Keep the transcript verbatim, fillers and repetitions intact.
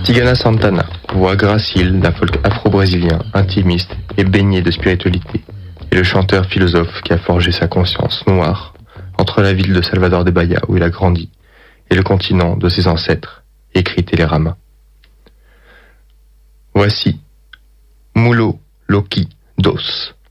Tigana Santana, voix gracile d'un folk afro-brésilien, intimiste et baigné de spiritualité, est le chanteur philosophe qui a forgé sa conscience noire entre la ville de Salvador de Bahia où il a grandi et le continent de ses ancêtres, écrit Télérama. Voici Mulo Loki Dos.